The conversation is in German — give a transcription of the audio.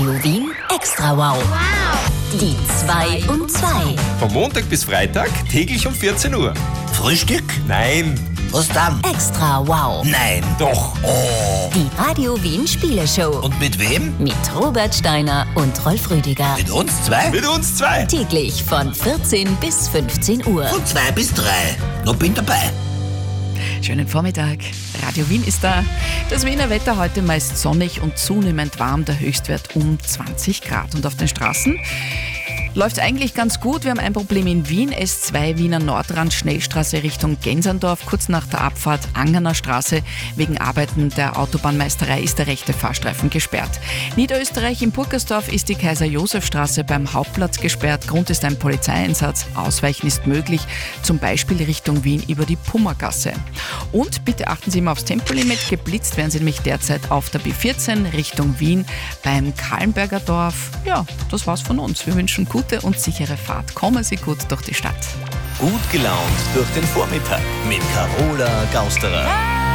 Radio Wien Extra Wow. Die 2 um 2. Von Montag bis Freitag täglich um 14 Uhr. Frühstück? Nein. Was dann? Extra Wow. Nein. Doch. Oh. Die Radio Wien Spieleshow. Und mit wem? Mit Robert Steiner und Rolf Rüdiger. Mit uns zwei? Mit uns zwei. Täglich von 14 bis 15 Uhr. Von 2 bis 3. Noch bin dabei. Schönen Vormittag. Radio Wien ist da. Das Wiener Wetter heute meist sonnig und zunehmend warm, der Höchstwert um 20 Grad. Und auf den Straßen läuft es eigentlich ganz gut. Wir haben ein Problem in Wien, S2 Wiener Nordrand, Schnellstraße Richtung Genserndorf. Kurz nach der Abfahrt Angerner Straße. Wegen Arbeiten der Autobahnmeisterei ist der rechte Fahrstreifen gesperrt. Niederösterreich in Burgersdorf ist die Kaiser-Josef-Straße beim Hauptplatz gesperrt. Grund ist ein Polizeieinsatz. Ausweichen ist möglich, zum Beispiel Richtung Wien über die Pummergasse. Und bitte achten Sie immer aufs Tempolimit. Geblitzt werden Sie nämlich derzeit auf der B14 Richtung Wien beim Kahlenberger Dorf. Ja, das war's von uns. Wir wünschen gute und sichere Fahrt. Kommen Sie gut durch die Stadt. Gut gelaunt durch den Vormittag mit Carola Gausterer.